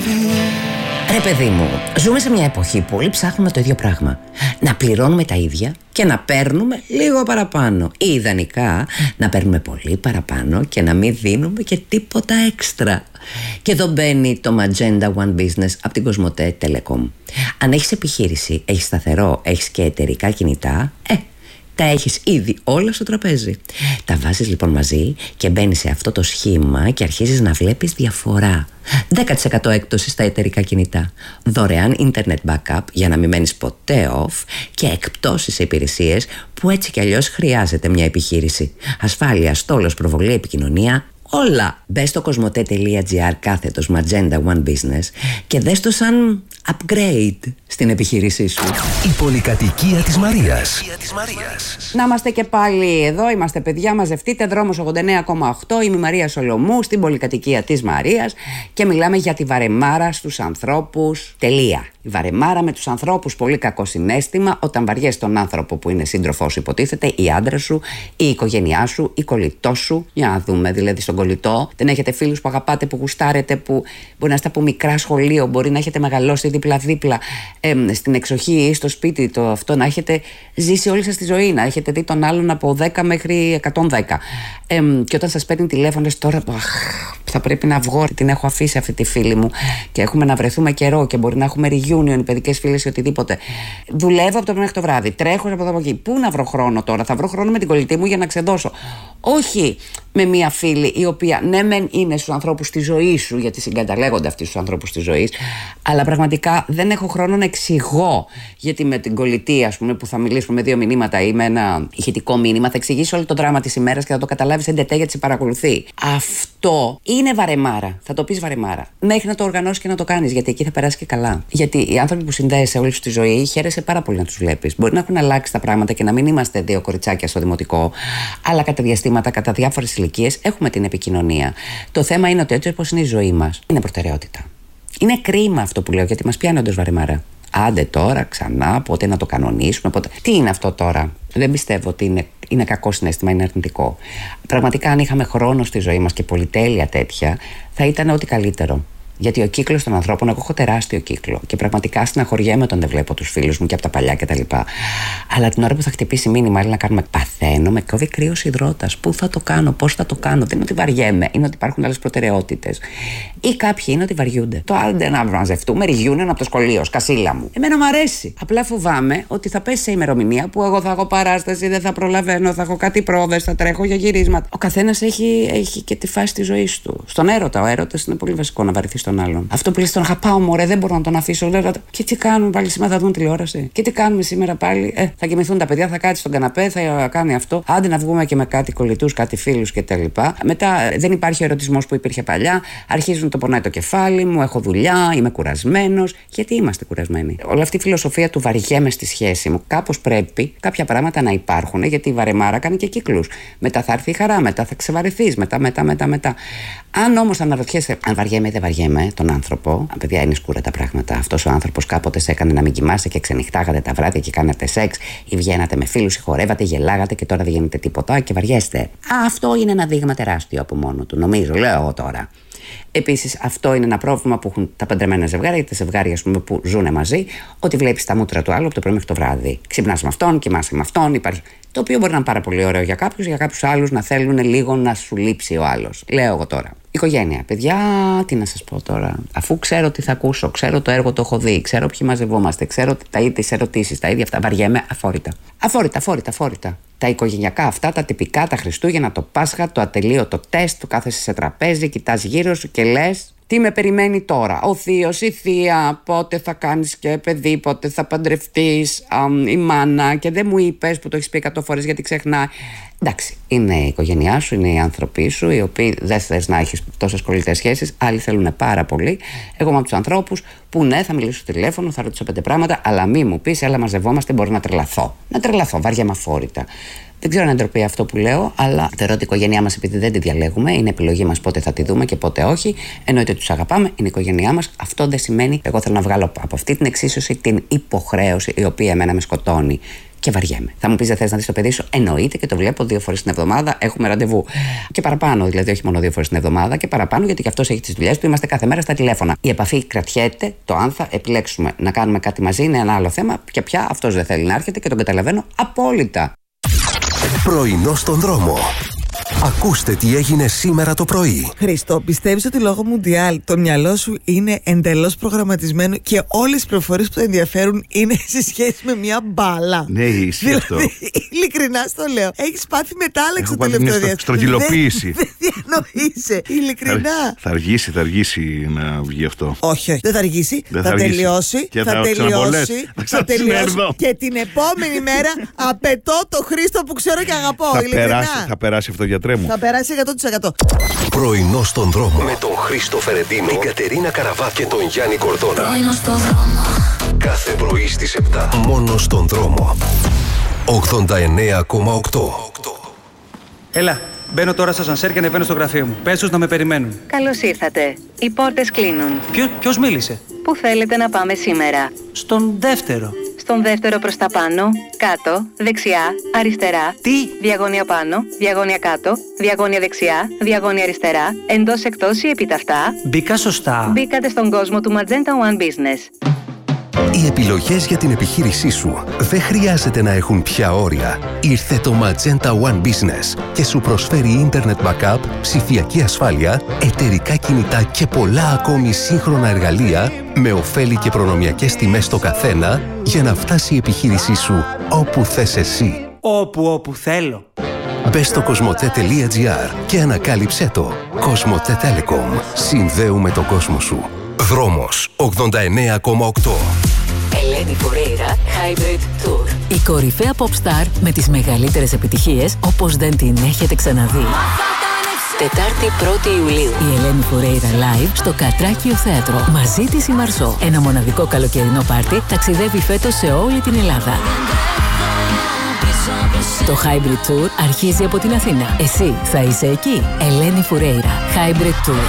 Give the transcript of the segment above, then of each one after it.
Ρε παιδί μου, ζούμε σε μια εποχή που όλοι ψάχνουμε το ίδιο πράγμα. Να πληρώνουμε τα ίδια και να παίρνουμε λίγο παραπάνω. Ή ιδανικά να παίρνουμε πολύ παραπάνω και να μην δίνουμε και τίποτα έξτρα. Και εδώ μπαίνει το Magenta One Business από την Κοσμοτέ Telecom. Αν έχεις επιχείρηση, έχεις σταθερό, έχεις και εταιρικά κινητά, τα έχεις ήδη όλα στο τραπέζι. Τα βάζεις λοιπόν μαζί και μπαίνεις σε αυτό το σχήμα και αρχίζεις να βλέπεις διαφορά. 10% έκπτωση στα εταιρικά κινητά, δωρεάν internet backup για να μην μένεις ποτέ off και εκπτώσεις σε υπηρεσίες που έτσι κι αλλιώς χρειάζεται μια επιχείρηση. Ασφάλεια, στόλος, προβολή, επικοινωνία, όλα. Μπες στο κοσμοτέ.gr/Magenta One Business και δες το σαν upgrade στην επιχείρησή σου. Η πολυκατοικία της Μαρίας. Να είμαστε και πάλι εδώ, είμαστε παιδιά, μαζευτείτε, δρόμος 89,8, είμαι η Μαρία Σολομού στην πολυκατοικία της Μαρίας και μιλάμε για τη βαρεμάρα στους ανθρώπους, τελεία. Η βαρεμάρα με τους ανθρώπους, πολύ κακό συναίσθημα όταν βαριέσαι τον άνθρωπο που είναι σύντροφός σου, υποτίθεται, η άντρα σου, η οικογένειά σου, η κολλητό σου. Για να δούμε, δηλαδή στον κολλητό, δεν έχετε φίλους που αγαπάτε, που γουστάρετε, που μπορεί να είστε από μικρά σχολείο, μπορεί να έχετε μεγαλώσει δίπλα-δίπλα στην εξοχή ή στο σπίτι, το αυτό να έχετε ζήσει όλη σας τη ζωή, να έχετε δει τον άλλον από 10 μέχρι 110. Και όταν σας παίρνει τηλέφωνο, τώρα θα πρέπει να βγω, την έχω αφήσει αυτή τη φίλη μου και έχουμε να βρεθούμε καιρό και μπορεί να έχουμε reunion, οι παιδικές φίλες ή οτιδήποτε. Δουλεύω από το πρωί μέχρι το βράδυ, τρέχω από εδώ από εκεί. Πού να βρω χρόνο τώρα, θα βρω χρόνο με την κολλητή μου για να ξεδώσω. Όχι με μία φίλη η οποία ναι μεν είναι στους ανθρώπους της ζωής σου, γιατί συγκαταλέγονται αυτοί στους ανθρώπους της ζωής, αλλά πραγματικά δεν έχω χρόνο να εξηγώ, γιατί με την κολλητή, ας πούμε, που θα μιλήσουμε με 2 μηνύματα ή με ένα ηχητικό μήνυμα, θα εξηγήσει όλο το δράμα της ημέρας και θα το καταλάβεις εν τετέ γιατί σε παρακολουθεί. Αυτό είναι βαρεμάρα. Θα το πεις βαρεμάρα. Μέχρι να το οργανώσεις και να το κάνεις, γιατί εκεί θα περάσει και καλά. Γιατί οι άνθρωποι που συνδέεσαι όλη σου τη ζωή, χαίρεσαι πάρα πολύ να τους βλέπεις. Μπορεί να έχουν αλλάξει τα πράγματα και να μην είμαστε 2 κοριτσάκια στο δημοτικό, αλλά κατά διαστήματα, κατά διάφορες ηλικίες, έχουμε την επικοινωνία. Το θέμα είναι ότι έτσι όπως είναι η ζωή μας, είναι προτεραιότητα. Είναι κρίμα αυτό που λέω, γιατί μας πιάνει όντως βαρεμάρα. Άντε τώρα, ξανά, πότε να το κανονίσουμε, πότε. Τι είναι αυτό τώρα? Δεν πιστεύω ότι είναι κακό συναίσθημα, είναι αρνητικό. Πραγματικά, αν είχαμε χρόνο στη ζωή μας και πολυτέλεια τέτοια, θα ήταν ό,τι καλύτερο. Γιατί ο κύκλος των ανθρώπων, εγώ έχω τεράστιο κύκλο και πραγματικά συναχωριέμαι όταν δεν βλέπω τους φίλους μου και από τα παλιά κτλ. Αλλά την ώρα που θα χτυπήσει μήνυμα, άλλη να κάνουμε, παθαίνω, με κόβει κρύος υδρότας. Πού θα το κάνω, πώς θα το κάνω? Δεν είναι ότι βαριέμαι, είναι ότι υπάρχουν άλλες προτεραιότητες. Ή κάποιοι είναι ότι βαριούνται. Το άντε να μαζευτούμε, reunion από το σχολείο, σκασίλα μου. Εμένα μου αρέσει. Απλά φοβάμαι ότι θα πέσει σε ημερομηνία που εγώ θα έχω παράσταση, δεν θα προλαβαίνω, θα έχω κάτι πρόβες, θα τρέχω για γυρίσματα. Ο καθένας έχει και τη φάση της ζωής του. Στον έρωτα, ο έρωτας είναι πολύ βασικό να βαρεθεί τον άλλον. Αυτό που λες τον αγαπάω, μωρέ, δεν μπορώ να τον αφήσω. Λέω, και τι κάνουμε πάλι σήμερα, θα δουν τηλεόραση. Και τι κάνουμε σήμερα πάλι. Θα κοιμηθούν τα παιδιά, θα κάτσει στον καναπέ, θα κάνει αυτό. Άντε να βγούμε και με κάτι κολλητούς, κάτι φίλους κτλ. Μετά δεν υπάρχει ο ερωτισμός που υπήρχε παλιά. Αρχίζουν το πονάει το κεφάλι μου, έχω δουλειά, είμαι κουρασμένος. Γιατί είμαστε κουρασμένοι? Όλη αυτή η φιλοσοφία του βαριέμαι στη σχέση μου. Κάπως πρέπει κάποια πράγματα να υπάρχουν, γιατί η βαρεμάρα κάνει και κύκλους. Μετά θα έρθει η χαρά, μετά θα ξεβαρεθείς, μετά. Αν όμως αναρωτιέσαι, αν βαριέμαι ή δεν βαριέμαι τον άνθρωπο, παιδιά, είναι σκούρα τα πράγματα. Αυτός ο άνθρωπος κάποτε σε έκανε να μην κοιμάσαι και ξενυχτάγατε τα βράδια και κάνατε σεξ, ή βγαίνατε με φίλους, ή χορεύατε, γελάγατε και τώρα δεν γίνεται τίποτα και βαριέστε. Αυτό είναι ένα δείγμα τεράστιο από μόνο του, νομίζω, λέω εγώ τώρα. Επίσης, αυτό είναι ένα πρόβλημα που έχουν τα παντρεμένα ζευγάρια ή τα ζευγάρια, ας πούμε, που ζουν μαζί, ότι βλέπεις τα μούτρα του άλλου από το πρωί μέχρι το βράδυ. Ξυπνάς με αυτόν, κοιμάσαι με αυτόν, υπάρχει. Το οποίο μπορεί να είναι πάρα πολύ ωραίο για κάποιους άλλους να θέλουν λίγο να σου λείψει ο άλλος. Λέω εγώ τώρα. Οικογένεια. Παιδιά, τι να σας πω τώρα. Αφού ξέρω τι θα ακούσω, ξέρω το έργο το έχω δει, ξέρω ποιοι μαζευόμαστε, ξέρω τις ερωτήσεις, τα ίδια αυτά, βαριέμαι αφόρητα. Τα οικογενειακά αυτά, τα τυπικά, τα Χριστούγεννα, το Πάσχα, το ατελείωτο τεστ, το κάθεσαι σε τραπέζι, κοιτάς γύρω σου και λες, τι με περιμένει τώρα? Ο θείος, η θεία, πότε θα κάνεις και παιδί, πότε θα παντρευτείς, η μάνα, και δεν μου είπες, που το έχεις πει 100 φορές γιατί ξεχνάει. Εντάξει, είναι η οικογένειά σου, είναι οι άνθρωποι σου, οι οποίοι δεν θες να έχεις τόσες κολλητές σχέσεις, άλλοι θέλουν πάρα πολύ. Εγώ είμαι από τους ανθρώπους που ναι, θα μιλήσω στο τηλέφωνο, θα ρωτήσω 5 πράγματα, αλλά μη μου πεις, έλα μαζευόμαστε, μπορεί να τρελαθώ. Βαριέμαι αφόρητα. Δεν ξέρω αν είναι ντροπή αυτό που λέω, αλλά θεωρώ ότι η οικογένειά μας, επειδή δεν τη διαλέγουμε, είναι επιλογή μας πότε θα τη δούμε και πότε όχι. Εννοείται τους αγαπάμε, είναι η οικογένειά μας. Αυτό δεν σημαίνει εγώ θέλω να βγάλω από αυτή την εξίσωση την υποχρέωση η οποία εμένα με σκοτώνει. Και βαριέμαι. Θα μου πεις, δεν θες να δεις το παιδί σου? Εννοείται και το βλέπω 2 φορές την εβδομάδα. Έχουμε ραντεβού. Και παραπάνω, δηλαδή, όχι μόνο 2 φορές την εβδομάδα και παραπάνω, γιατί και αυτός έχει τις δουλειές του. Είμαστε κάθε μέρα στα τηλέφωνα. Η επαφή κρατιέται. Το αν θα επιλέξουμε να κάνουμε κάτι μαζί είναι ένα άλλο θέμα. Και πια αυτός δεν θέλει να έρχεται και τον καταλαβαίνω απόλυτα. Πρωινό στον δρόμο. Ακούστε τι έγινε σήμερα το πρωί. Χριστό, πιστεύεις ότι λόγω Μουντιάλ το μυαλό σου είναι εντελώς προγραμματισμένο και όλες οι πληροφορίες που το ενδιαφέρουν είναι σε σχέση με μια μπάλα? Ναι, ισχύει αυτό. Ειλικρινά στο λέω. Έχεις πάθει μετάλλαξη το τελευταίο διάστημα. Στρογγυλοποίηση. Δεν διανοείσαι. Ειλικρινά. Θα αργήσει να βγει αυτό. Όχι, δεν θα αργήσει. Θα τελειώσει. Και θα τελειώσει. Και την επόμενη μέρα απαιτώ το Χρήστο που ξέρω και αγαπώ. Θα περάσει αυτό, γιατρέ μου. Θα περάσει 100%. Πρωινό στον δρόμο. Με τον Χρήστο Φερεντίνο, την Κατερίνα Καραβάθ και τον Γιάννη Κορδόνα. Πρωινό στον δρόμο. Κάθε πρωί στις 7. Μόνο στον δρόμο. 89,8. Έλα, μπαίνω τώρα στο ασανσέρ και ανεβαίνω στο γραφείο μου. Πες τους να με περιμένουν. Καλώς ήρθατε. Οι πόρτες κλείνουν. Ποιος μίλησε? Πού θέλετε να πάμε σήμερα? Στον δεύτερο. Στον δεύτερο προς τα πάνω, κάτω, δεξιά, αριστερά. Τι? Διαγώνια πάνω, διαγώνια κάτω, διαγώνια δεξιά, διαγώνια αριστερά, εντός εκτός ή επιταυτά. Μπήκα σωστά? Μπήκατε στον κόσμο του Magenta One Business. Οι επιλογές για την επιχείρησή σου δεν χρειάζεται να έχουν πια όρια. Ήρθε το Magenta One Business και σου προσφέρει Internet Backup, ψηφιακή ασφάλεια, εταιρικά κινητά και πολλά ακόμη σύγχρονα εργαλεία με ωφέλη και προνομιακές τιμές στο καθένα για να φτάσει η επιχείρησή σου όπου θες εσύ. Όπου θέλω. Μπες στο cosmote.gr και ανακάλυψέ το. Cosmote Telecom. Συνδέουμε τον κόσμο σου. Δρόμος 89,8. Ελένη Φουρέιρα, Hybrid Tour. Η κορυφαία pop star με τις μεγαλύτερες επιτυχίες όπως δεν την έχετε ξαναδεί. Τετάρτη 1η Ιουλίου. Η Ελένη Φουρέιρα live στο Κατράκιο Θέατρο. Μαζί της η Μαρσό. Ένα μοναδικό καλοκαιρινό πάρτι ταξιδεύει φέτος σε όλη την Ελλάδα. Το Hybrid Tour αρχίζει από την Αθήνα. Εσύ θα είσαι εκεί. Ελένη Φουρέιρα, Hybrid Tour.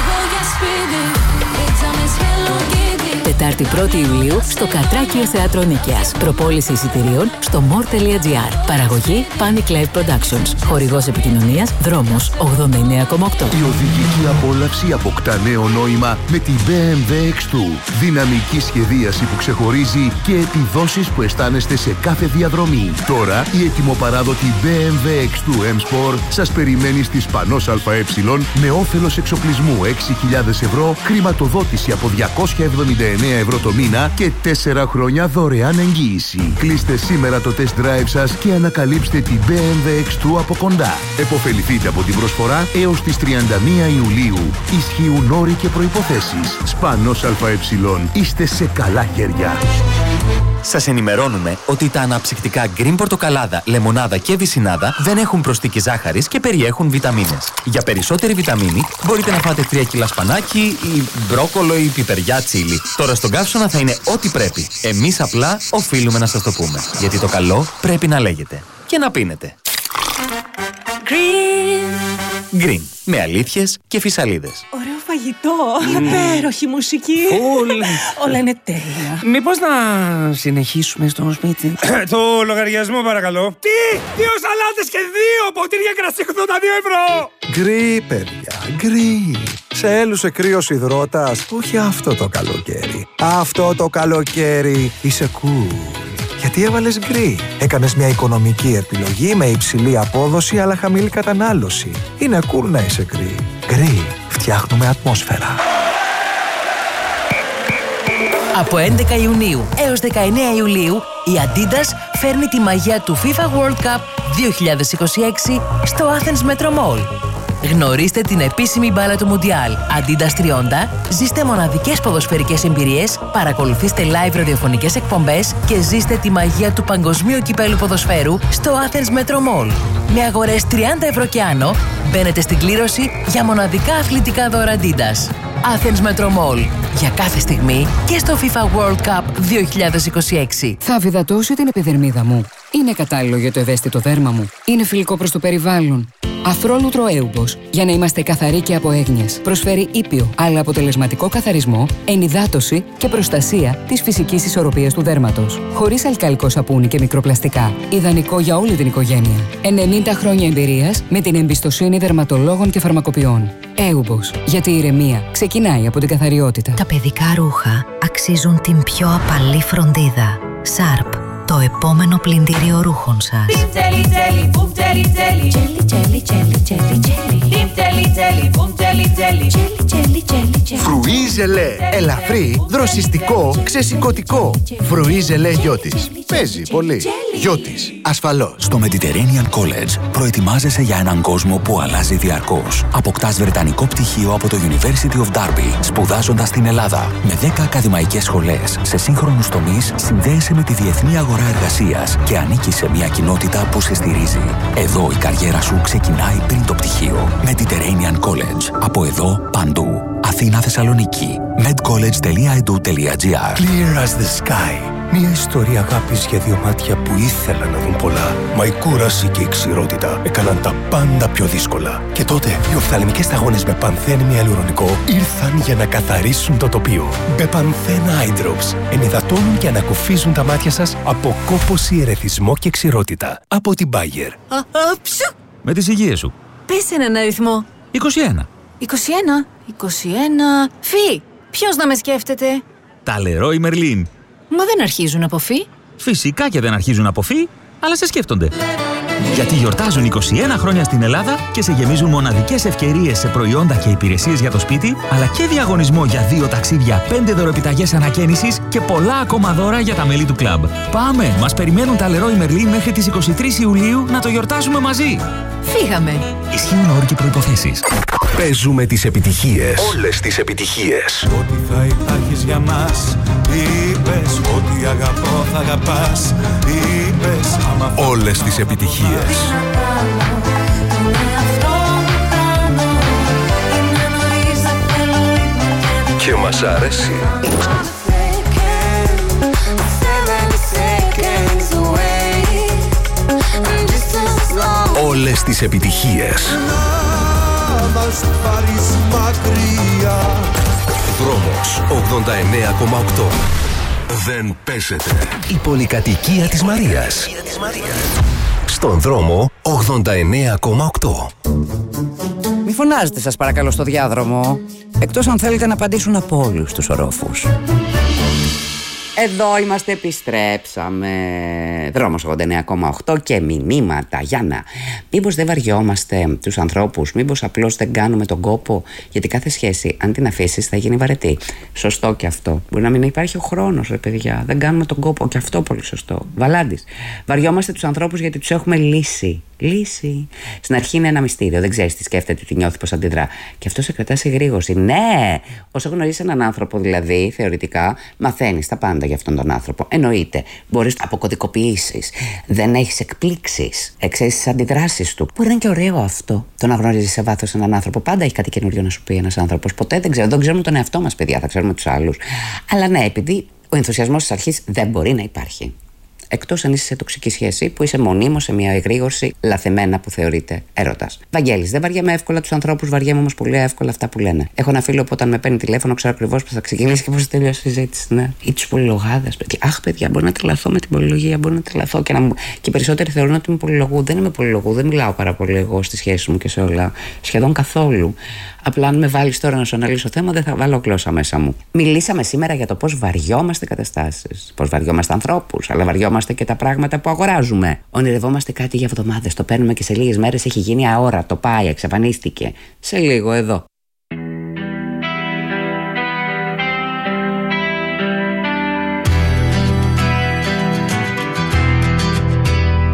Τετάρτη 1η Ιουλίου στο Κατράκιο Θέατρο Νίκαιας. Προπόληση εισιτηρίων στο more.gr. Παραγωγή Panic Live Productions. Χορηγός επικοινωνίας Δρόμος 89,8. Η οδηγική απόλαυση αποκτά νέο νόημα με την BMW X2. Δυναμική σχεδίαση που ξεχωρίζει και επιδόσεις που αισθάνεστε σε κάθε διαδρομή. Τώρα η ετοιμοπαράδοτη BMW X2 M-Sport σας περιμένει στη Σπανός ΑΕ με όφελος εξοπλισμού 6.000 ευρώ, χρηματοδότηση από 279 ευρώ το μήνα και 4 χρόνια δωρεάν εγγύηση. Κλείστε σήμερα το test drive σας και ανακαλύψτε την BMW X2 από κοντά. Εποφεληθείτε από την προσφορά έως τις 31 Ιουλίου. Ισχύουν όροι και προϋποθέσεις. Σπανός ΑΕ. Είστε σε καλά χέρια. Σας ενημερώνουμε ότι τα αναψυκτικά Green Πορτοκαλάδα, Λεμονάδα και Βυσσινάδα δεν έχουν προσθήκη ζάχαρης και περιέχουν βιταμίνες. Για περισσότερη βιταμίνη μπορείτε να φάτε 3 κιλά σπανάκι ή μπρόκολο ή πιπεριά τσίλι. Τώρα στον καύσωνα θα είναι ό,τι πρέπει. Εμείς απλά οφείλουμε να σας το πούμε. Γιατί το καλό πρέπει να λέγεται και να πίνετε. Green. Με αλήθειες και φυσαλίδες. Ωραίο φαγητό. Υπέροχη μουσική. Όλα είναι τέλεια. Μήπως να συνεχίσουμε στο σπίτι? Το λογαριασμό παρακαλώ. Τι! 2 σαλάτες και 2 ποτήρια κρασί 82 ευρώ. Γκρι, παιδιά, γκρι. Σε έλουσε κρύος υδρότας? Όχι αυτό το καλοκαίρι. Αυτό το καλοκαίρι είσαι cool. Γιατί έβαλες γκρι. Έκανες μια οικονομική επιλογή με υψηλή απόδοση αλλά χαμηλή κατανάλωση. Είναι cool να είσαι γκρι. Γκρι. Φτιάχνουμε ατμόσφαιρα. Από 11 Ιουνίου έως 19 Ιουλίου η Adidas φέρνει τη μαγεία του FIFA World Cup 2026 στο Athens Metro Mall. Γνωρίστε την επίσημη μπάλα του Μουντιάλ Adidas 30, ζήστε μοναδικές ποδοσφαιρικές εμπειρίες, παρακολουθήστε live ραδιοφωνικές εκπομπές και ζήστε τη μαγεία του παγκοσμίου κυπέλου ποδοσφαίρου στο Athens Metro Mall. Με αγορές 30 ευρώ και άνω, μπαίνετε στην κλήρωση για μοναδικά αθλητικά δώρα Adidas. Athens Metro Mall. Για κάθε στιγμή και στο FIFA World Cup 2026. Θα βιδατώσω την επιδερμίδα μου. Είναι κατάλληλο για το ευαίσθητο δέρμα μου? Είναι φιλικό προς το περιβάλλον? Αθρόλουτρο Έουμπος, για να είμαστε καθαροί και από έγνοιες. Προσφέρει ήπιο, αλλά αποτελεσματικό καθαρισμό, ενυδάτωση και προστασία της φυσικής ισορροπίας του δέρματος. Χωρίς αλκαλικό σαπούνι και μικροπλαστικά. Ιδανικό για όλη την οικογένεια. 90 χρόνια εμπειρίας με την εμπιστοσύνη δερματολόγων και φαρμακοποιών. Έουμπος, γιατί η ηρεμία ξεκινάει από την καθαριότητα. Τα παιδικά ρούχα αξίζουν την πιο απαλή φροντίδα. Sharp, το επόμενο πλυντήριο ρούχων σας. Φρουί ζελέ. Ελαφρύ, δροσιστικό, ξεσηκωτικό. Φρουί ζελέ Γιώτης. Παίζει πολύ. Γιώτης, ασφαλώς. Στο Mediterranean College προετοιμάζεσαι για έναν κόσμο που αλλάζει διαρκώς. Αποκτάς βρετανικό πτυχίο από το University of Derby, σπουδάζοντας στην Ελλάδα. Με 10 ακαδημαϊκές σχολές σε σύγχρονους τομείς, συνδέεσαι με τη διεθνή αγορά εργασίας και ανήκεις σε μια κοινότητα που σε στηρίζει. Εδώ η καριέρα σου ξεκινάει πριν το πτυχίο. Mediterranean College. Από εδώ παντού. Αθήνα, Θεσσαλονίκη. medcollege.edu.gr. Clear as the sky. Μια ιστορία αγάπης για δύο μάτια που ήθελαν να δουν πολλά. Μα η κούραση και η ξηρότητα έκαναν τα πάντα πιο δύσκολα. Και τότε οι οφθαλμικές σταγόνες με πανθένη ιαλουρονικό ήρθαν για να καθαρίσουν το τοπίο. Μπεπανθένα Eye Drops ενυδατώνουν και ανακουφίζουν τα μάτια σας από κόπωση, ερεθισμό και ξηρότητα. Από την Bayer. Με τις υγείες σου. Πες έναν αριθμό. 21. 21. Φι. Ποιος να με σκέφτεται? Τα Leroy Merlin. Μα δεν αρχίζουν από φι. Φυσικά και δεν αρχίζουν από φι, αλλά σε σκέφτονται. Γιατί γιορτάζουν 21 χρόνια στην Ελλάδα και σε γεμίζουν μοναδικές ευκαιρίες σε προϊόντα και υπηρεσίες για το σπίτι, αλλά και διαγωνισμό για 2 ταξίδια, 5 δωρεπιταγές ανακαίνησης και πολλά ακόμα δώρα για τα μέλη του κλαμπ. Πάμε! Μας περιμένουν τα Leroy Merlin μέχρι τις 23 Ιουλίου να το γιορτάσουμε μαζί. Φύγαμε! Ισχύουν όροι και προϋποθέσεις. Παίζουμε τις επιτυχίες. Όλες τις επιτυχίες. Ότι θα υπάρχεις για μας. Είπες ότι αγαπώ θα αγαπάς. Είπες άμα... Όλες τις επιτυχίες. Και μας αρέσει. Όλες τις επιτυχίες. Δρόμος 89,8. Δεν παίζεται. Η πολυκατοικία της Μαρίας. Στον δρόμο 89,8. Μη φωνάζετε σας παρακαλώ στο διάδρομο. Εκτός αν θέλετε να απαντήσουν από όλους τους ορόφους. Εδώ είμαστε, επιστρέψαμε. Δρόμος 89,8 και μηνύματα. Γιάννα, μήπως δεν βαριόμαστε τους ανθρώπους? Μήπως απλώς δεν κάνουμε τον κόπο? Γιατί κάθε σχέση, αν την αφήσεις, θα γίνει βαρετή. Σωστό και αυτό. Μπορεί να μην υπάρχει ο χρόνος, ρε παιδιά. Δεν κάνουμε τον κόπο. Και αυτό πολύ σωστό. Βαλάντης. Βαριόμαστε τους ανθρώπους γιατί τους έχουμε λύσει. Λύση. Στην αρχή είναι ένα μυστήριο. Δεν ξέρεις τι σκέφτεται, τι νιώθει, πώς αντιδρά. Και αυτό σε κρατά σε γρήγορση. Ναι! Όσο γνωρίζεις έναν άνθρωπο, δηλαδή, θεωρητικά, μαθαίνεις τα πάντα για αυτόν τον άνθρωπο. Εννοείται. Μπορείς να αποκωδικοποιήσεις. Δεν έχεις εκπλήξεις. Ξέρεις τις αντιδράσεις του. Μπορεί να είναι και ωραίο αυτό. Το να γνωρίζεις σε βάθος έναν άνθρωπο. Πάντα έχει κάτι καινούριο να σου πει ένας άνθρωπος. Ποτέ δεν ξέρουμε. Δεν ξέρουμε τον εαυτό μας, παιδιά. Θα ξέρουμε τους άλλους. Αλλά ναι, επειδή ο ενθουσιασμός της αρχής δεν μπορεί να υπάρχει. Εκτός αν είσαι σε τοξική σχέση που είσαι μονίμως σε μια εγρήγορση λαθεμένα που θεωρείται έρωτας. Βαγγέλης, δεν βαριέμαι εύκολα τους ανθρώπους, βαριέμαι όμως πολύ εύκολα αυτά που λένε. Έχω ένα φίλο που όταν με παίρνει τηλέφωνο ξέρω ακριβώς πώς θα ξεκινήσει και πώς θα τελειώσει η συζήτηση. Ναι. Ή τους πολυλογάδες. Αχ, παιδιά, μπορεί να τρελαθώ με την πολυλογία, μπορεί να τρελαθώ και οι περισσότεροι θεωρούν ότι είμαι πολυλογού. Δεν είμαι πολυλογού, δεν μιλάω πάρα πολύ εγώ στη σχέση μου και σε όλα. Σχεδόν καθόλου. Απλά αν με βάλεις τώρα να σου αναλύσω θέμα, δεν θα βάλω γλώσσα μέσα μου. Μιλήσαμε σήμερα για το πώς βαριόμαστε καταστάσεις. Πώς βαριόμαστε ανθρώπους, αλλά βαριόμαστε και τα πράγματα που αγοράζουμε. Ονειρευόμαστε κάτι για εβδομάδες, το παίρνουμε και σε λίγες μέρες έχει γίνει αόρατο, πάει, εξαφανίστηκε. Σε λίγο εδώ.